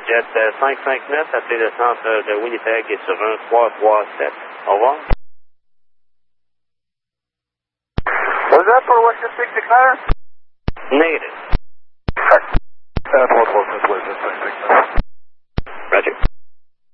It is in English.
Jet 559, appelez le centre de Winnipeg et sur 1337. Au revoir. Was that for Western 669? Negative. 1337,